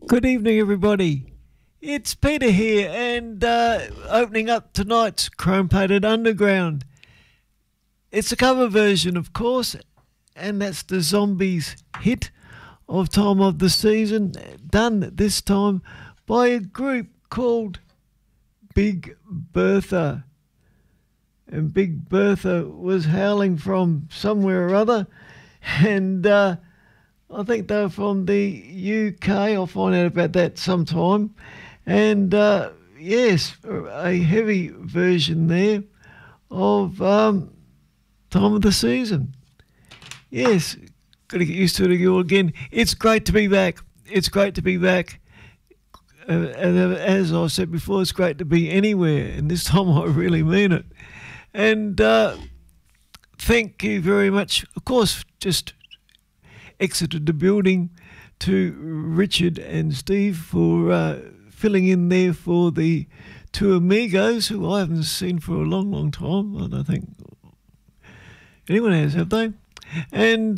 Good evening, everybody. It's Peter here, and opening up tonight's Chrome-Plated Underground. It's a cover version, of course, and that's the Zombies hit of Time of the Season, done this time by a group called Big Bertha. And Big Bertha was hailing from somewhere or other, and I think they're from the UK. I'll find out about that sometime. And yes, a heavy version there of Time of the Season. Yes, got to get used to it all again. It's great to be back. It's great to be back. And as I said before, it's great to be anywhere. And this time I really mean it. And thank you very much. Of course, just exited the building to Richard and Steve for filling in there for the two amigos who I haven't seen for a long, long time. I don't think anyone has, have they? And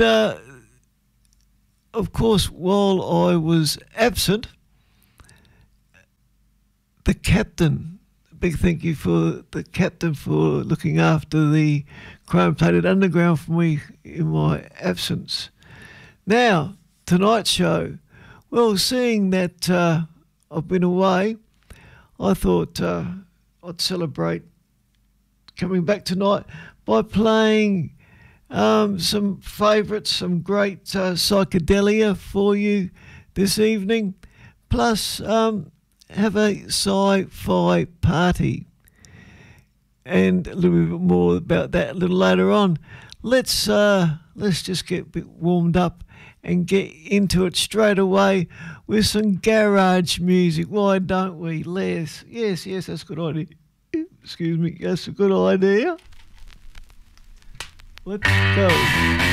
of course, while I was absent, the captain, a big thank you for the captain for looking after the Chrome-Plated Underground for me in my absence. Now, tonight's show, well, seeing that I've been away, I thought I'd celebrate coming back tonight by playing some favourites, some great psychedelia for you this evening, plus have a sci-fi party. And a little bit more about that a little later on. Let's just get a bit warmed up and get into it straight away with some garage music. Why don't we, Les? Yes, that's a good idea. Excuse me, that's a good idea. Let's go.